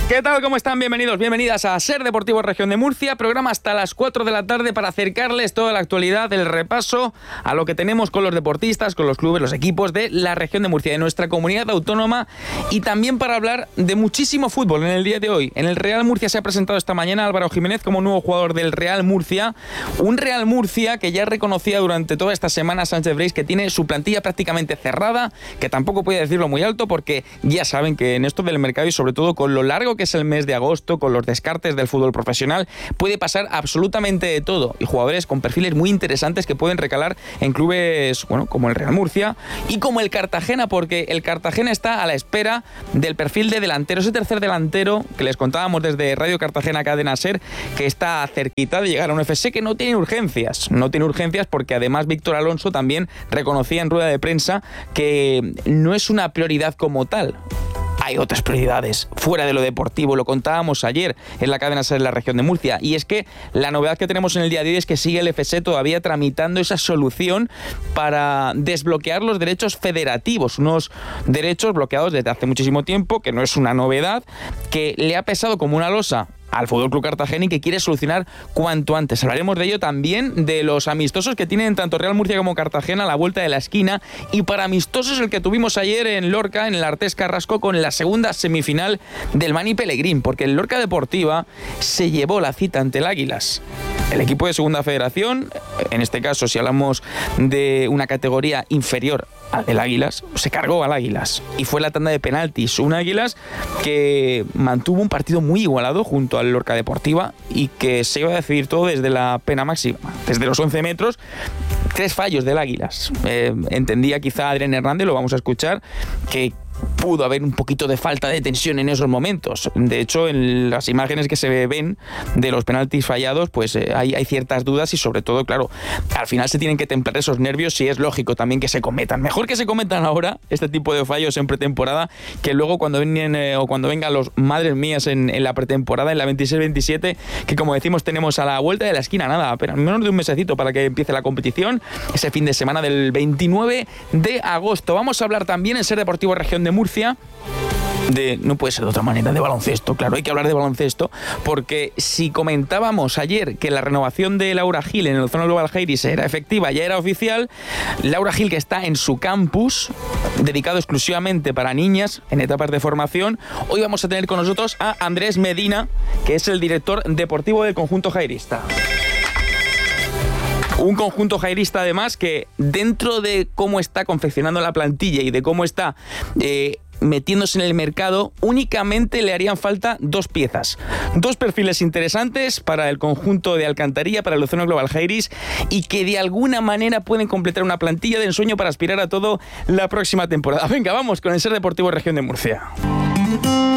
¿Qué tal? ¿Cómo están? Bienvenidos, bienvenidas a Ser Deportivo Región de Murcia, programa hasta las 4 de la tarde para acercarles toda la actualidad, el repaso a lo que tenemos con los deportistas, con los clubes, los equipos de la Región de Murcia, de nuestra comunidad autónoma, y también para hablar de muchísimo fútbol en el día de hoy. En el Real Murcia se ha presentado esta mañana Álvaro Jiménez como nuevo jugador del Real Murcia, un Real Murcia que ya reconocía durante toda esta semana Sánchez Breis que tiene su plantilla prácticamente cerrada, que tampoco puede decirlo muy alto porque ya saben que en esto del mercado y sobre todo con lo largo que es el mes de agosto, con los descartes del fútbol profesional, puede pasar absolutamente de todo, y jugadores con perfiles muy interesantes que pueden recalar en clubes, bueno, como el Real Murcia y como el Cartagena, porque el Cartagena está a la espera del perfil de delantero, ese tercer delantero que les contábamos desde Radio Cartagena Cadena Ser, que está cerquita de llegar a un FC que no tiene urgencias porque además Víctor Alonso también reconocía en rueda de prensa que no es una prioridad como tal. Hay otras prioridades fuera de lo deportivo, lo contábamos ayer en la cadena SER de la Región de Murcia, y es que la novedad que tenemos en el día de hoy es que sigue el FC todavía tramitando esa solución para desbloquear los derechos federativos, unos derechos bloqueados desde hace muchísimo tiempo, que no es una novedad, que le ha pesado como una losa al Fútbol Club Cartagena y que quiere solucionar cuanto antes. Hablaremos de ello también, de los amistosos que tienen tanto Real Murcia como Cartagena a la vuelta de la esquina, y para amistosos el que tuvimos ayer en Lorca, en el Artés Carrasco, con la segunda semifinal del Mani Pellegrín, porque el Lorca Deportiva se llevó la cita ante el Águilas. El equipo de segunda federación, en este caso si hablamos de una categoría inferior al del Águilas, se cargó al Águilas y fue la tanda de penaltis. Un Águilas que mantuvo un partido muy igualado junto al Lorca Deportiva y que se iba a decidir todo desde la pena máxima, desde los 11 metros. 3 fallos del Águilas. Entendía quizá Adrián Hernández, lo vamos a escuchar, que pudo haber un poquito de falta de tensión en esos momentos. De hecho, en las imágenes que se ven de los penaltis fallados, pues hay ciertas dudas y sobre todo, claro, al final se tienen que templar esos nervios y es lógico también que se cometan. Mejor que se cometan ahora este tipo de fallos en pretemporada que luego cuando vengan los madres mías en la pretemporada, en la 26-27, que como decimos tenemos a la vuelta de la esquina, nada, apenas menos de un mesecito para que empiece la competición, ese fin de semana del 29 de agosto. Vamos a hablar también en Ser Deportivo Región de Murcia no puede ser de otra manera, de baloncesto. Claro, hay que hablar de baloncesto porque si comentábamos ayer que la renovación de Laura Gil en el Zona Global Heiris era efectiva, ya era oficial, Laura Gil, que está en su campus dedicado exclusivamente para niñas en etapas de formación, hoy vamos a tener con nosotros a Andrés Medina, que es el director deportivo del conjunto jairista. Un conjunto jairista además que dentro de cómo está confeccionando la plantilla y de cómo está metiéndose en el mercado, únicamente le harían falta 2 piezas. 2 perfiles interesantes para el conjunto de Alcantarilla, para el Ozono Global Heiris, y que de alguna manera pueden completar una plantilla de ensueño para aspirar a todo la próxima temporada. Venga, vamos con el Ser Deportivo Región de Murcia.